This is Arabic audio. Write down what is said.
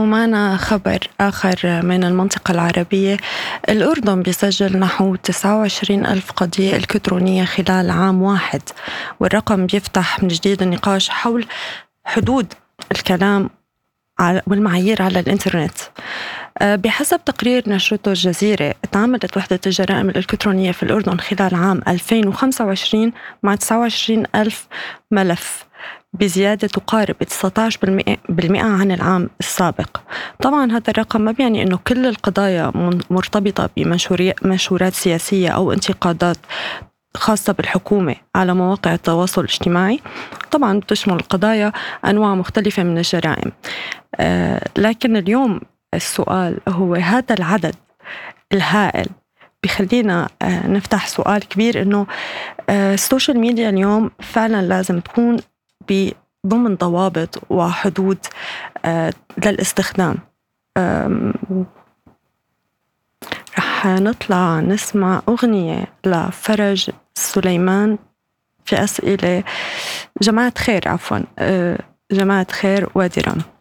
ومعنا خبر آخر من المنطقة العربية. الأردن بيسجل نحو 29 ألف قضية إلكترونية خلال عام واحد، والرقم بيفتح من جديد النقاش حول حدود الكلام والمعايير على الإنترنت. بحسب تقرير نشرته الجزيرة، تعاملت وحدة الجرائم الإلكترونية في الأردن خلال عام 2025 مع 29 ألف ملف، بزيادة تقارب 19% عن العام السابق. طبعا هذا الرقم ما بيعني أنه كل القضايا مرتبطة بمنشورات سياسية أو انتقادات خاصة بالحكومة على مواقع التواصل الاجتماعي. طبعا تشمل القضايا أنواع مختلفة من الجرائم، لكن اليوم السؤال هو هذا العدد الهائل بخلينا نفتح سؤال كبير، إنه السوشيال ميديا اليوم فعلا لازم تكون ضمن ضوابط وحدود للاستخدام. رح نطلع نسمع أغنية لفرج سليمان في أسئلة جماعة خير، جماعة خير وادي رام.